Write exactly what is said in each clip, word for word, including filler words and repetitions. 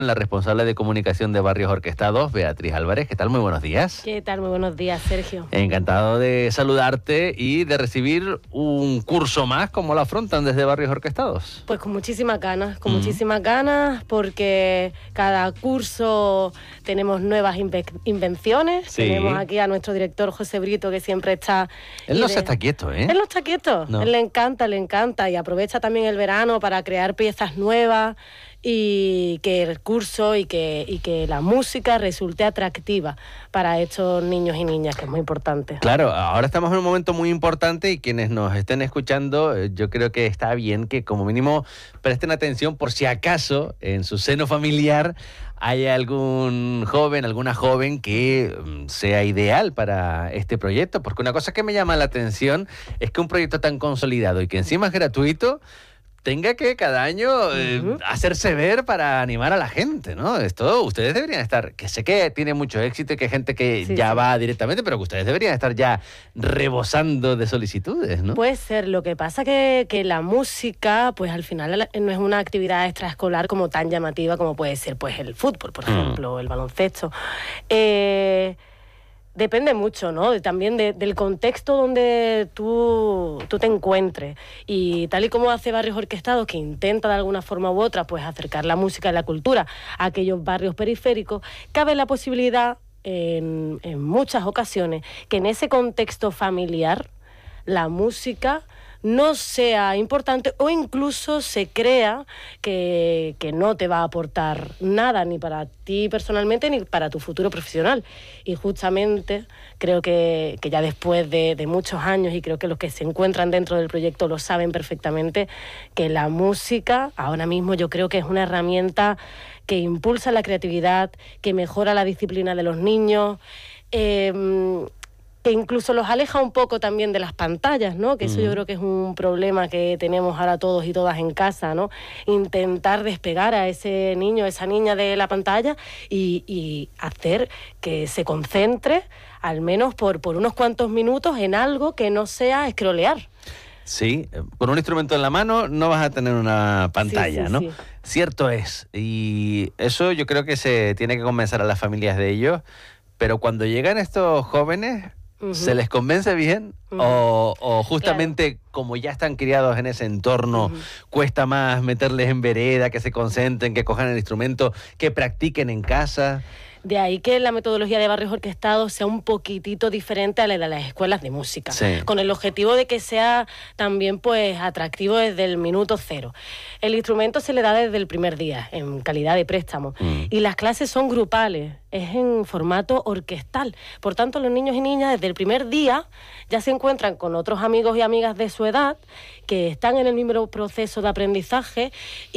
La responsable de comunicación de Barrios Orquestados, Beatriz Álvarez. ¿Qué tal? Muy buenos días. ¿Qué tal? Muy buenos días, Sergio. Encantado de saludarte y de recibir un curso más. ¿Cómo lo afrontan desde Barrios Orquestados? Pues con muchísimas ganas, con Mm. muchísimas ganas, porque cada curso tenemos nuevas inve- invenciones. Sí. Tenemos aquí a nuestro director José Brito, que siempre está... Él no ide- se está quieto, ¿eh? Él no está quieto, No. él le encanta, le encanta y aprovecha también el verano para crear piezas nuevas y que el curso y que, y que la música resulte atractiva para estos niños y niñas, que es muy importante. Claro, ahora estamos en un momento muy importante y quienes nos estén escuchando, eh, yo creo que está bien que como mínimo presten atención por si acaso en su seno familiar hay algún joven, alguna joven que mm, sea ideal para este proyecto, porque una cosa que me llama la atención es que un proyecto tan consolidado y que encima es gratuito tenga que cada año eh, Ujú. hacerse ver para animar a la gente, ¿no? Esto ustedes deberían estar, que sé que tiene mucho éxito y que hay gente que Sí, ya sí. va directamente, pero que ustedes deberían estar ya rebosando de solicitudes, ¿no? Puede ser, lo que pasa que, que la música, pues al final la- no es una actividad extraescolar como tan llamativa como puede ser pues el fútbol, por Mm. ejemplo, o el baloncesto. Eh, depende mucho, ¿no? De- también de- del contexto donde tú, tú te encuentres. Y tal y como hace Barrios Orquestados, que intenta de alguna forma u otra pues acercar la música y la cultura a aquellos barrios periféricos, cabe la posibilidad en, en muchas ocasiones que en ese contexto familiar la música no sea importante o incluso se crea que, que no te va a aportar nada ni para ti personalmente ni para tu futuro profesional. Y justamente creo que, que ya después de, de muchos años, y creo que los que se encuentran dentro del proyecto lo saben perfectamente, que la música ahora mismo yo creo que es una herramienta que impulsa la creatividad, que mejora la disciplina de los niños, eh, que incluso los aleja un poco también de las pantallas, ¿no? Que eso Ujú. yo creo que es un problema que tenemos ahora todos y todas en casa, ¿no? Intentar despegar a ese niño, esa niña de la pantalla y, y hacer que se concentre, al menos por, por unos cuantos minutos, en algo que no sea scrollear. Sí, eh, con un instrumento en la mano no vas a tener una pantalla, Sí, sí, ¿no? sí. Cierto es, y eso yo creo que se tiene que convencer a las familias de ello, pero cuando llegan estos jóvenes, Ujú. ¿se les convence bien? Ujú. o, o justamente como ya están criados en ese entorno, Ujú. cuesta más meterles en vereda, que se concentren, que cojan el instrumento, que practiquen en casa? De ahí que la metodología de Barrios Orquestados sea un poquitito diferente a la de las escuelas de música, Sí. con el objetivo de que sea también pues atractivo desde el minuto cero. El instrumento se le da desde el primer día, en calidad de préstamo, Mm. y las clases son grupales, es en formato orquestal. Por tanto, los niños y niñas desde el primer día ya se encuentran con otros amigos y amigas de su edad que están en el mismo proceso de aprendizaje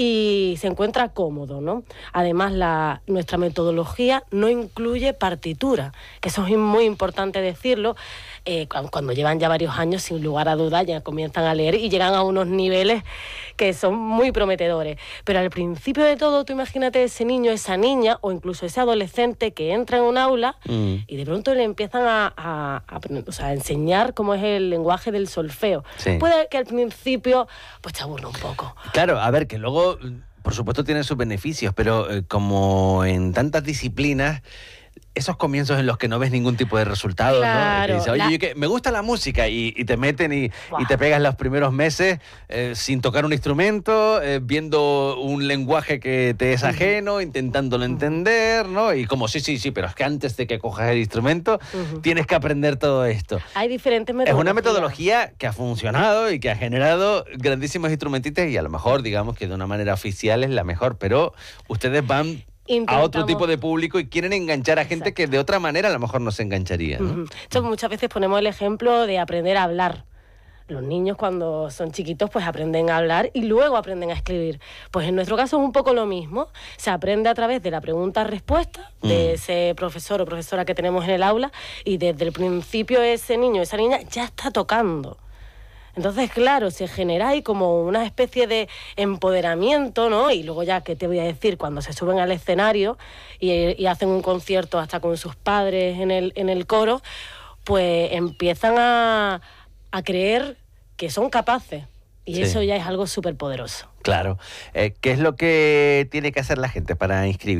y se encuentra cómodo, ¿no? Además, la, nuestra metodología no incluye partitura, que eso es muy importante decirlo. Eh, cu- cuando llevan ya varios años, sin lugar a dudas, ya comienzan a leer y llegan a unos niveles que son muy prometedores. Pero al principio de todo, tú imagínate ese niño, esa niña o incluso ese adolescente que entra en un aula Mm. y de pronto le empiezan a, a- a aprender- o sea, a enseñar cómo es el lenguaje del solfeo. Sí. Puede que al principio pues te aburra un poco. Claro, a ver, que luego, por supuesto, tiene sus beneficios, pero eh, como en tantas disciplinas, esos comienzos en los que no ves ningún tipo de resultado, ¿no? Claro, Que dices, oye, la- yo que me gusta la música y, y te meten y, Buah. y te pegas los primeros meses eh, sin tocar un instrumento, eh, viendo un lenguaje que te es ajeno, intentándolo entender, ¿no? Y como, sí, sí, sí, pero es que antes de que cojas el instrumento, Ujú. tienes que aprender todo esto. Hay diferentes Es metodologías. una metodología que ha funcionado y que ha generado grandísimos instrumentitos y a lo mejor, digamos que de una manera oficial es la mejor, pero ustedes van a otro Intentamos. tipo de público y quieren enganchar a gente Exacto. que de otra manera a lo mejor no se engancharía, ¿no? Ujú. Esto muchas veces ponemos el ejemplo de aprender a hablar. Los niños cuando son chiquitos pues aprenden a hablar y luego aprenden a escribir. Pues en nuestro caso es un poco lo mismo. Se aprende a través de la pregunta-respuesta de Mm. ese profesor o profesora que tenemos en el aula y desde el principio ese niño o esa niña ya está tocando. Entonces, claro, se genera ahí como una especie de empoderamiento, ¿no? Y luego ya, ¿qué te voy a decir? Cuando se suben al escenario y, y hacen un concierto hasta con sus padres en el, en el coro, pues empiezan a, a creer que son capaces. Y Sí. eso ya es algo súper poderoso. Claro. Eh, ¿Qué es lo que tiene que hacer la gente para inscribirse?